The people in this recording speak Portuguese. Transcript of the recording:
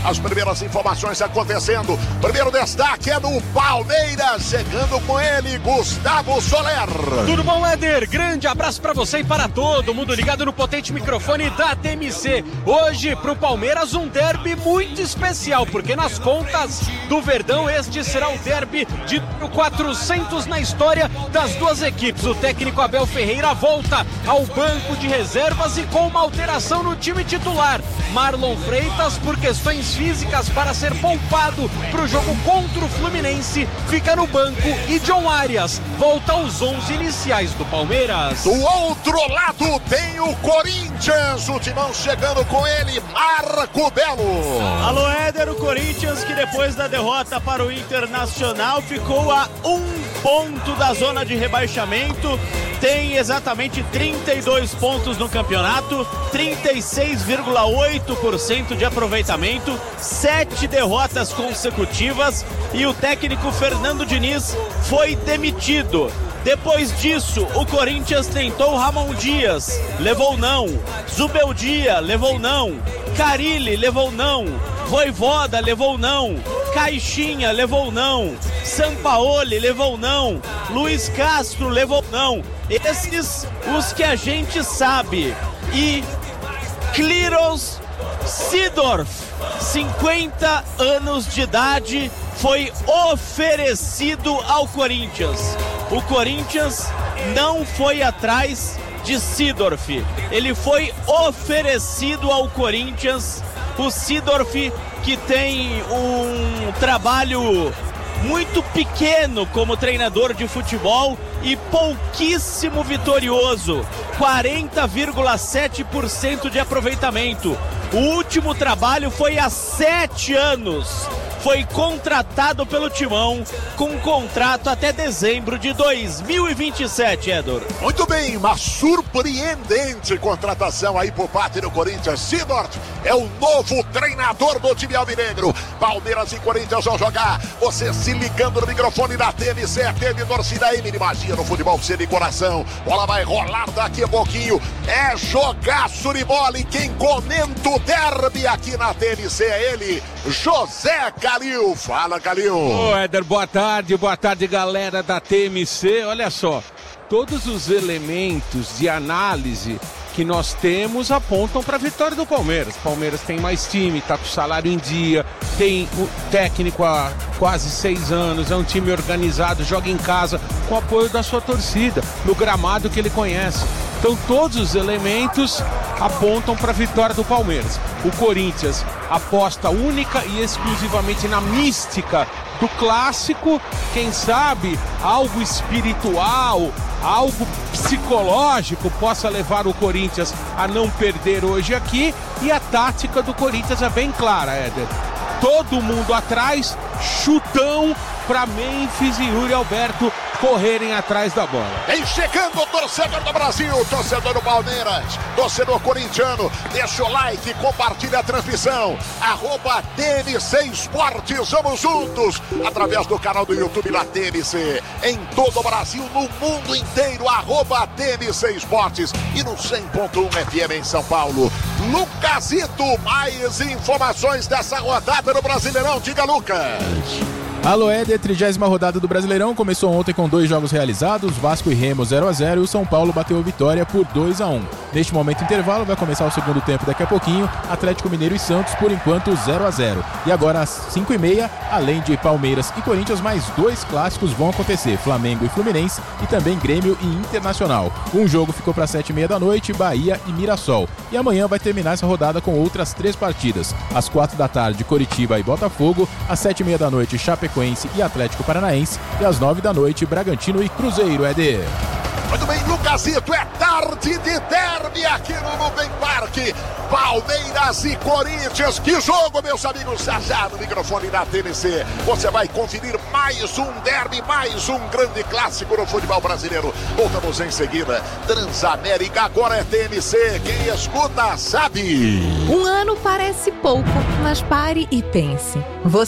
as primeiras informações acontecendo. Primeiro destaque é do Palmeiras, chegando com ele, Gustavo Soler. Tudo bom, Éder? Grande abraço pra você e para todo mundo ligado no potente microfone da TMC. Hoje, pro Palmeiras, um derby muito especial, porque nas contas do Verdão, este será o derby de 400 na história das duas equipes. O técnico Abel Ferreira volta ao banco de reservas e com uma alteração no time titular. Marlon Freitas, por questões físicas para ser poupado pro jogo contra o Fluminense, fica no banco e John Arias volta aos 11 iniciais do Palmeiras. Do outro lado tem o Corinthians, o Timão chegando com ele, Marco Belo. Alô, Éder, o Corinthians que depois da derrota para o Internacional ficou a 1 ponto da zona de rebaixamento, tem exatamente 32 pontos no campeonato, 36,8% de aproveitamento, 7 derrotas consecutivas e o técnico Fernando Diniz foi demitido. Depois disso, o Corinthians tentou Ramon Dias, levou não. Zubeldia, levou não. Carille, levou não. Voivoda, levou não. Caixinha, levou não. Sampaoli, levou não. Luiz Castro, levou não. Esses os que a gente sabe. E Kliros Seedorf, 50 anos de idade, foi oferecido ao Corinthians. O Corinthians não foi atrás de Seedorf. Ele foi oferecido ao Corinthians. O Seedorf, que tem um trabalho muito pequeno como treinador de futebol e pouquíssimo vitorioso, 40,7% de aproveitamento. O último trabalho foi há 7 anos. Foi contratado pelo Timão com um contrato até dezembro de 2027, Edor. Muito bem, uma surpreendente contratação aí por parte do Corinthians. Seedorf é o novo treinador do time alvinegro. Palmeiras e Corinthians vão jogar. Você se ligando no microfone da TMC, teve torcida M de magia no futebol que você de coração. Bola vai rolar daqui a pouquinho. É jogaço de bola e quem comenta o derby aqui na TMC é ele, José Calil. Fala, Calil. Ô, Éder, boa tarde, galera da TMC. Olha só, todos os elementos de análise que nós temos apontam para a vitória do Palmeiras. Palmeiras tem mais time, tá com o salário em dia, tem o técnico há quase 6 anos, é um time organizado, joga em casa com o apoio da sua torcida, no gramado que ele conhece. Então todos os elementos apontam para a vitória do Palmeiras. O Corinthians aposta única e exclusivamente na mística do clássico, quem sabe algo espiritual, algo psicológico possa levar o Corinthians a não perder hoje aqui. E a tática do Corinthians é bem clara, Éder. Todo mundo atrás, chutão para Memphis e Yuri Alberto correrem atrás da bola. Vem chegando o torcedor do Brasil, torcedor do Palmeiras, torcedor corintiano, deixa o like, compartilha a transmissão, @TMC Esportes, vamos juntos, através do canal do YouTube da TMC, em todo o Brasil, no mundo inteiro, @TMC Esportes e no 100.1 FM em São Paulo. Lucasito, mais informações dessa rodada no Brasileirão, diga, Lucas. Alô, Éder, 30ª rodada do Brasileirão começou ontem com 2 jogos realizados, Vasco e Remo 0-0 e o São Paulo bateu a vitória por 2-1. Neste momento intervalo vai começar o segundo tempo daqui a pouquinho, Atlético Mineiro e Santos por enquanto 0-0. E agora às 5h30, além de Palmeiras e Corinthians, mais 2 clássicos vão acontecer, Flamengo e Fluminense e também Grêmio e Internacional. Um jogo ficou para 7h30 da noite, Bahia e Mirassol. E amanhã vai terminar essa rodada com outras 3 partidas. Às 4 da tarde, Coritiba e Botafogo, às 7h30 da noite, Chapecoense e Atlético Paranaense e às 9 da noite Bragantino e Cruzeiro, Éder. Muito bem, Lucasito, é tarde de derby aqui no Nubem Parque. Palmeiras e Corinthians, que jogo, meus amigos, já no microfone da TMC. Você vai conferir mais um derby, mais um grande clássico no futebol brasileiro. Voltamos em seguida. Transamérica, agora é TMC. Quem escuta sabe. Um ano parece pouco, mas pare e pense. Você